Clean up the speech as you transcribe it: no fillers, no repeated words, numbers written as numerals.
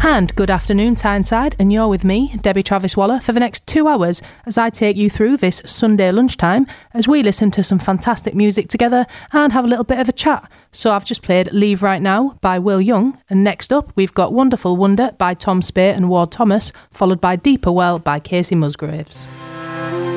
And good afternoon, Tyneside, and you're with me, Debbie Travis Waller, for the next 2 hours as I take you through this Sunday lunchtime as we listen to some fantastic music together and have a little bit of a chat. So I've just played Leave Right Now by Will Young, and next up we've got Wonderful Wonder by Tom Speight and Ward Thomas, followed by Deeper Well by Casey Musgraves.